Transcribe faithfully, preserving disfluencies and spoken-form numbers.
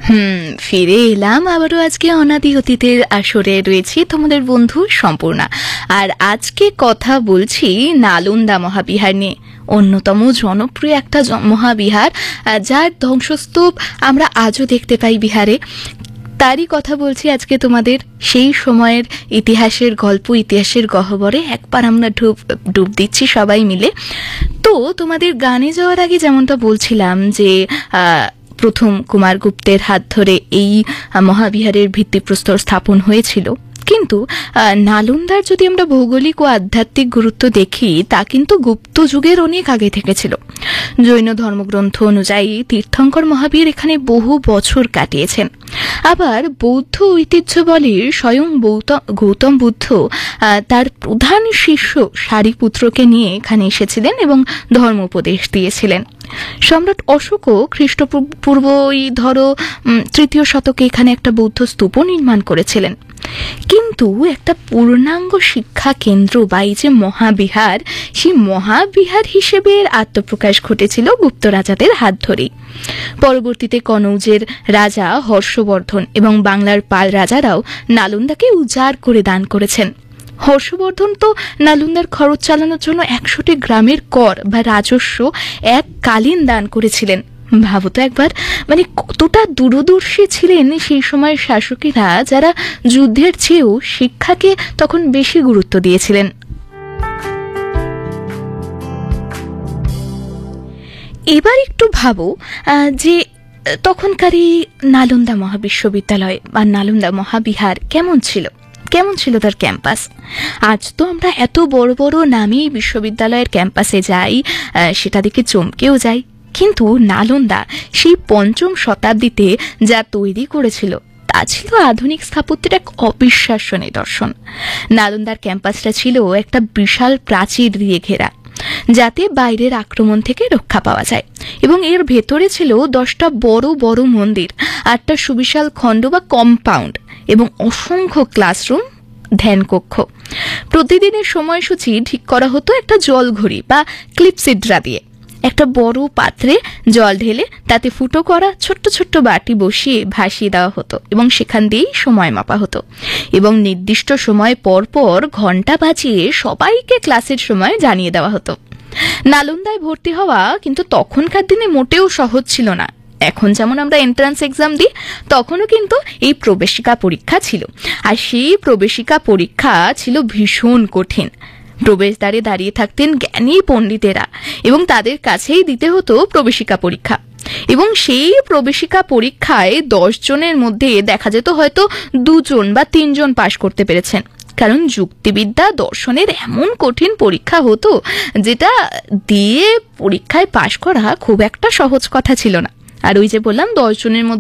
হুম ফিরে এলাম আবারও। আজকে অনাদি অতীতের আসরে রয়েছি তোমাদের বন্ধু সম্পূর্ণা, আর আজকে কথা বলছি নালন্দা মহাবিহার নিয়ে। অন্যতম জনপ্রিয় একটা জ- মহাবিহার, আহ, যার ধ্বংসস্তূপ আমরা আজও দেখতে পাই বিহারে। তারই কথা বলছি আজকে তোমাদের। সেই সময়ের ইতিহাসের গল্প, ইতিহাসের গহ্বরে একবার আমরা ডুব ডুব দিচ্ছি সবাই মিলে। তো তোমাদের গানে যাওয়ার আগে যেমনটা বলছিলাম যে আহ, প্রথম কুমারগুপ্তের হাত ধরে এই আহ, মহাবিহারের ভিত্তিপ্রস্তর স্থাপন হয়েছিল। কিন্তু আহ, নালন্দার যদি আমরা ভৌগোলিক ও আধ্যাত্মিক গুরুত্ব দেখি, তা কিন্তু গুপ্ত যুগের অনেক আগে থেকে ছিল। জৈন ধর্মগ্রন্থ অনুযায়ী তীর্থঙ্কর মহাবীর এখানে বহু বছর কাটিয়েছেন। আবার বৌদ্ধ ঐতিহ্য বলে স্বয়ং বৌত- গৌতম বুদ্ধ আহ, তার প্রধান শিষ্য সারিপুত্রকে নিয়ে এখানে এসেছিলেন এবং ধর্ম উপদেশ দিয়েছিলেন। সম্রাট অশোকও খ্রিস্টপূর্ব এই ধরো উম, তৃতীয় শতকে এখানে একটা বৌদ্ধ স্তূপ নির্মাণ করেছিলেন। কিন্তু একটা পূর্ণাঙ্গ শিক্ষা কেন্দ্র বা এই যে মহাবিহার, সেই মহাবিহার হিসেবে এর আত্মপ্রকাশ ঘটেছিল গুপ্ত রাজাদের হাত ধরেই। পরবর্তীতে কনৌজের রাজা হর্ষবর্ধন এবং বাংলার পাল রাজারাও নালন্দাকে উজাড় করে দান করেছেন। হর্ষবর্ধন তো নালন্দার খরচ চালানোর জন্য একশোটি গ্রামের কর বা রাজস্ব এককালীন দান করেছিলেন। ভাবো তো একবার, মানে কতটা দূরদর্শী ছিলেন সেই সময়ের শাসকেরা, যারা যুদ্ধের চেয়েও শিক্ষাকে তখন বেশি গুরুত্ব দিয়েছিলেন। এবার একটু ভাবো আহ, যে তখনকার এই নালন্দা মহাবিশ্ববিদ্যালয় বা নালন্দা মহাবিহার কেমন ছিল, কেমন ছিল তার ক্যাম্পাস। আজ তো আমরা এত বড় বড় নামী বিশ্ববিদ্যালয়ের ক্যাম্পাসে যাই, আহ, সেটা দেখে চমকেও যাই। কিন্তু নালন্দা সেই পঞ্চম শতাব্দীতে যা তৈরি করেছিল, তা ছিল আধুনিক স্থাপত্যের এক অবিশ্বাস্য নিদর্শন। নালন্দার ক্যাম্পাসটা ছিল একটা বিশাল প্রাচীর দিয়ে ঘেরা, যাতে বাইরের আক্রমণ থেকে রক্ষা পাওয়া যায়। এবং এর ভেতরে ছিল দশটা বড় বড় মন্দির, আটটা সুবিশাল খণ্ড বা কম্পাউন্ড এবং অসংখ্য ক্লাসরুম, ধ্যানকক্ষ। প্রতিদিনের সময়সূচি ঠিক করা হতো একটা জলঘড়ি বা ক্লিপসিড্রা দিয়ে। একটা বড় পাত্রে জল ঢেলে তাতে ফুটো করা ছোট্ট ছোট্ট বাটি বসিয়ে ভাসিয়ে দেওয়া হতো এবং সেখান দিয়েই সময় মাপা হতো। এবং নির্দিষ্ট সময় পর পর ঘন্টা বাজিয়ে সবাইকে ক্লাসের সময় জানিয়ে দেওয়া হতো। নালন্দায় ভর্তি হওয়া কিন্তু তখনকার দিনে মোটেও সহজ ছিল না। এখন যেমন আমরা এন্ট্রান্স এক্সাম দিই, তখনও কিন্তু এই প্রবেশিকা পরীক্ষা ছিল। আর সেই প্রবেশিকা পরীক্ষা ছিল ভীষণ কঠিন। প্রবেশদ্বারে দাঁড়িয়ে থাকতেন জ্ঞানী পণ্ডিতেরা এবং তাদের কাছেই দিতে হতো প্রবেশিকা পরীক্ষা। এবং সেই প্রবেশিকা পরীক্ষায় দশ জনের মধ্যে দেখা যেত হয়তো দুজন বা তিনজন পাশ করতে পেরেছেন। কারণ যুক্তিবিদ্যা দর্শনের এমন কঠিন পরীক্ষা হতো, যেটা দিয়ে পরীক্ষায় পাশ করা খুব একটা সহজ কথা ছিল না। আর ওই যে বললাম, দশ জনের মধ্যে